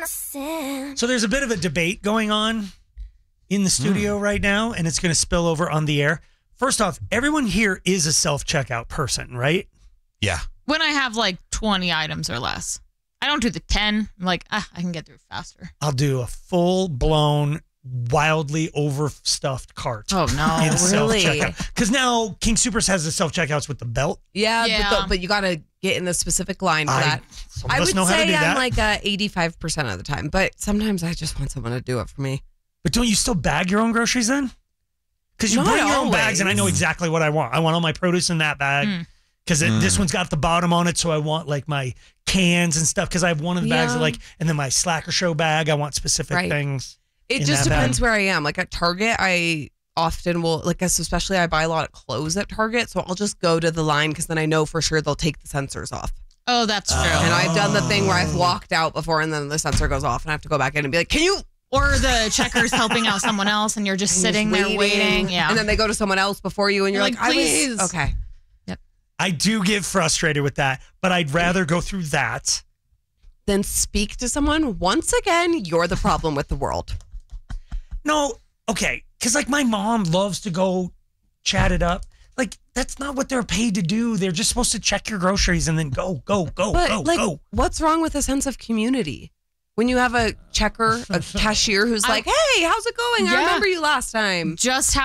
So there's a bit of a debate going on in the studio right now, and it's going to spill over on the air. First off, everyone here is a self-checkout person, right? Yeah. When I have like 20 items or less. I don't do the 10. I'm like, I can get through faster. I'll do a full-blown, wildly overstuffed cart. Oh, no. In Really? self-checkout. Because now King Supers has the self-checkouts with the belt. Yeah. But you got to get in the specific line for that. Some of I us would know how to say do I'm that. like 85% of the time, but sometimes I just want someone to do it for me. But don't you still bag your own groceries then? Because you Not bring your own always. bags, and I know exactly what I want. I want all my produce in that bag. Because this one's got the bottom on it, so I want like my cans and stuff. Because I have one of the bags that and then my Slacker Show bag. I want specific things. It in just that depends bag. where I am. Like at Target, I often will, like especially I buy a lot of clothes at Target, so I'll just go to the line because then I know for sure they'll take the sensors off. Oh, that's true. And I've done the thing where I've walked out before and then the sensor goes off and I have to go back in and be like, can you? Or the checker's helping out someone else and you're just sitting there waiting. Yeah. And then they go to someone else before you and you're like, please. Okay. I do get frustrated with that, but I'd rather go through that. Then speak to someone. Once again, you're the problem with the world. No, okay. Because like my mom loves to go chat it up. Like that's not what they're paid to do. They're just supposed to check your groceries and then go. But what's wrong with a sense of community? When you have a checker, a cashier who's like, hey, how's it going? I remember you last time. Just how